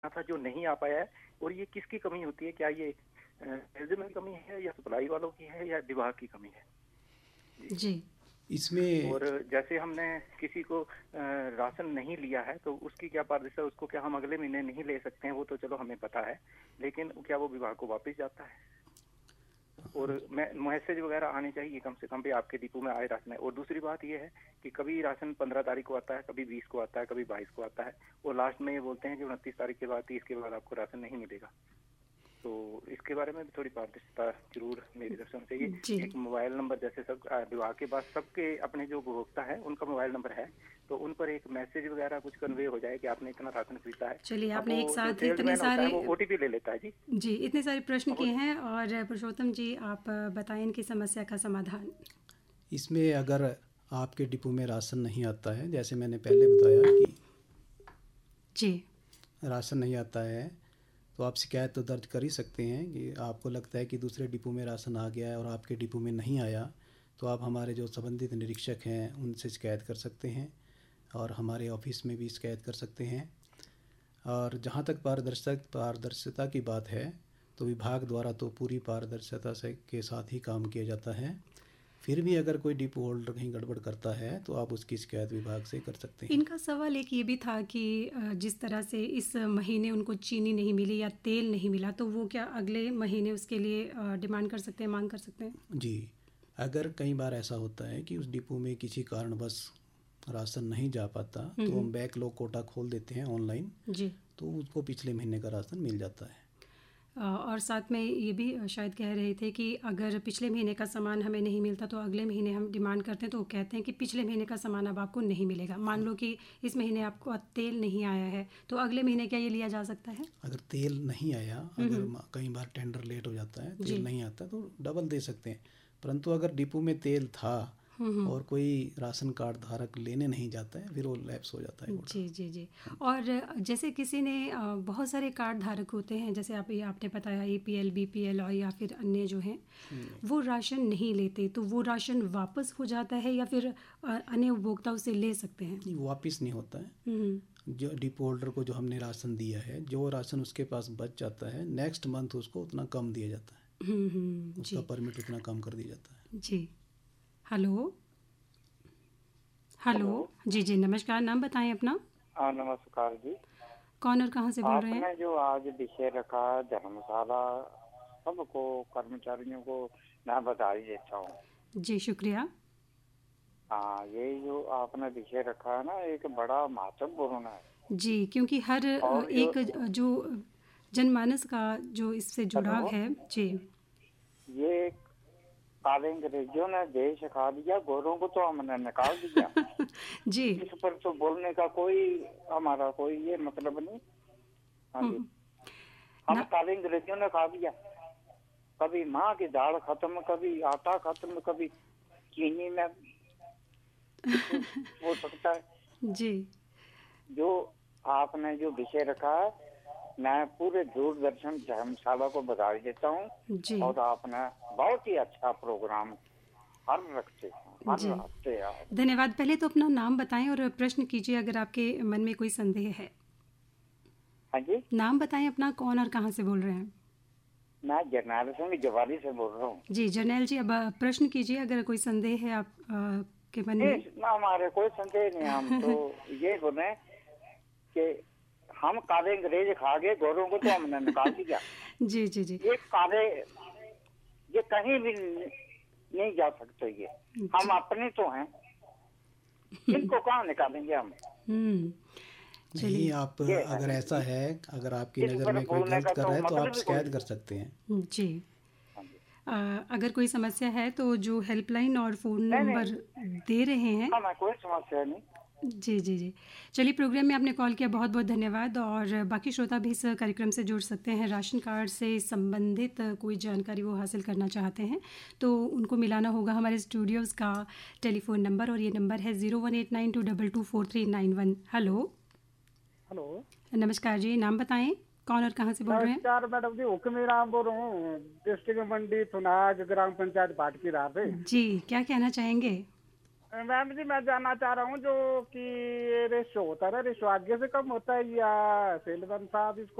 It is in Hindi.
था जो नहीं आ पाया है, और ये किसकी कमी होती है? क्या ये सैलरी में कमी है, या सप्लाई वालों की है, या विभाग की कमी है? जी। जी। इसमें और जैसे हमने किसी को राशन नहीं लिया है, तो उसकी क्या पारदर्शिता, उसको क्या हम अगले महीने नहीं ले सकते हैं? वो तो चलो हमें पता है, लेकिन क्या वो विभाग को वापस जाता है? और मैसेज वगैरह आने चाहिए कम से कम भी आपके डिपो में आए राशन है। और दूसरी बात ये है कि कभी राशन 15 तारीख को आता है, कभी 20 को आता है, कभी 22 को आता है, और लास्ट में ये बोलते हैं कि 29 तारीख के बाद, 30 के बाद आपको राशन नहीं मिलेगा। तो इसके बारे में भी थोड़ी पारदर्शिता जरूर मेरी तरफ से होनी चाहिए। जी। एक मोबाइल नंबर, जैसे सब विभाग के पास सबके अपने जो उपभोक्ता है उनका मोबाइल नंबर है, तो उन पर एक मैसेज वगैरह कुछ कन्वे हो जाए कि आपने इतना राशन खरीदा है। चलिए, अब आपने एक वो जो साथ इतने सेल्समैन होता सारे है वो ओटीपी ले लेता है। जी जी, इतने सारे प्रश्न किए और हैं, और पुरुषोत्तम जी आप बताएं इनकी समस्या का समाधान। इसमें अगर आपके डिपो में राशन नहीं आता है, जैसे मैंने पहले बताया कि जी। राशन नहीं आता है, तो आप शिकायत तो दर्ज कर ही सकते हैं कि आपको लगता है कि दूसरे डिपो में राशन आ गया है और आपके डिपो में नहीं आया, तो आप हमारे जो संबंधित निरीक्षक हैं उनसे शिकायत कर सकते हैं, और हमारे ऑफिस में भी शिकायत कर सकते हैं। और जहाँ तक पारदर्शिता की बात है, तो विभाग द्वारा तो पूरी पारदर्शिता से के साथ ही काम किया जाता है। फिर भी अगर कोई डिपो होल्डर कहीं गड़बड़ करता है तो आप उसकी शिकायत विभाग से कर सकते हैं। इनका सवाल एक ये भी था कि जिस तरह से इस महीने उनको चीनी नहीं मिली या तेल नहीं मिला, तो वो क्या अगले महीने उसके लिए डिमांड कर सकते हैं, मांग कर सकते हैं? जी, अगर कई बार ऐसा होता है कि उस डिपो में किसी कारणवश राशन नहीं जा पाता, तो हम बैकलॉग कोटा खोल देते हैं ऑनलाइन, जी। तो उसको पिछले महीने का राशन मिल जाता है। और साथ में ये भी शायद कह रहे थे कि अगर पिछले महीने का सामान हमें नहीं मिलता तो अगले महीने हम डिमांड करते हैं, तो वो कहते हैं कि पिछले महीने का सामान अब आपको नहीं मिलेगा। मान लो कि इस महीने आपको तेल नहीं आया है, तो अगले महीने क्या ये लिया जा सकता है? अगर तेल नहीं आया, अगर कई बार टेंडर लेट हो जाता है, जी। तेल नहीं आता, तो डबल दे सकते हैं। परंतु अगर डिपो में तेल था और कोई राशन कार्ड धारक लेने नहीं जाता है, फिर वो लैप्स हो जाता है कोटा। जी जी जी। और जैसे किसी ने बहुत सारे कार्ड धारक होते हैं, जैसे आपने बताया APL BPL और या फिर अन्य जो हैं, वो राशन नहीं लेते, तो वो राशन वापस हो जाता है या फिर अन्य उपभोक्ता उसे ले सकते हैं? नहीं, वापिस नहीं होता है। जो डिपो होल्डर को जो हमने राशन दिया है, जो राशन उसके पास बच जाता है, नेक्स्ट मंथ उसको उतना कम दिया जाता है। उसका जी परमिट उतना कम कर दिया जाता है। जी। Hello hello. हेलो। जी जी, नमस्कार, नाम बताएं अपना। हाँ, नमस्कार जी। कौन और कहाँ से बोल रहे हैं? आपने जो आज विषय रखा धर्मशाला, सबको कर्मचारियों को मैं बधाई देता हूँ। जी, शुक्रिया। हाँ, ये जो आपने विषय रखा है ना, एक बड़ा महत्वपूर्ण है। जी, क्योंकि हर और एक जो जनमानस का जो इससे जुड़ाव हेलो, है। जी ये काले अंग्रेजों ने देश खा दिया, गोरों को तो हमने निकाल दिया। जी। इस पर तो बोलने का कोई हमारा कोई ये मतलब नहीं। हाँ जी, हम ना। काले अंग्रेजों ने खा दिया। कभी माँ की दाल खत्म, कभी आटा खत्म, कभी चीनी में हो सकता है। जी जो आपने जो विषय रखा है, मैं पूरे दूरदर्शन धर्मशाला को बधाई देता हूँ। जी और आपने बहुत ही अच्छा प्रोग्राम हर रखते हैं, हर जी, हफ्ते आप। धन्यवाद। पहले तो अपना नाम बताएं और प्रश्न कीजिए अगर आपके मन में कोई संदेह है। हाँ जी, नाम बताएं अपना, कौन और कहाँ से बोल रहे हैं? मैं जरनैल सिंह जवारी से बोल रहा हूँ। जी जर्नैल जी, अब प्रश्न कीजिए अगर कोई संदेह है आप के मन में। ना हमारे कोई संदेह नहीं। हम तो ये बोले कि हम काले अंग्रेज खा गए, गोरों को तो हमने निकाल दिया। जी जी जी ये काले, ये कहीं भी नहीं जा सकते। ये हम अपने तो हैं, इनको कहाँ निकालेंगे हम? नहीं, चलिए। आप ये अगर है, ऐसा है, अगर आपकी इस नज़र पर में कोई बोलने गलत का कर तो रहा है, तो आप मतलब ही कोई शिकायत कर नहीं। सकते हैं। जी। हाँ जी। अगर कोई समस्या है तो जो हेल्पलाइन और फ़ोन नहीं नंबर नहीं, दे रहे हैं। हमें कोई समस्या नहीं। जी जी जी। चलिए, प्रोग्राम में आपने कॉल किया, बहुत बहुत धन्यवाद। और बाकी श्रोता भी इस कार्यक्रम से जुड़ सकते हैं। राशन कार्ड से संबंधित कोई जानकारी वो हासिल करना चाहते हैं तो उनको मिलाना होगा हमारे स्टूडियोज़ का टेलीफोन नंबर, और ये नंबर है 0189224391। हेलो। हेलो, नमस्कार जी, नाम बताएं, कौन और कहाँ से बोल रहे हैं? नमस्कार मैडम जी, हुक्मी राम बोल रहा हूँ, डिस्ट्रिक्ट मंडी थुनाग, ग्राम पंचायत भाटकी राह पे। जी, क्या कहना चाहेंगे? मैम जी, मैं जानना चाह रहा हूँ जो कि रेशो होता है ना, रेशो आगे से कम होता है या सेल्समैन साहब इसको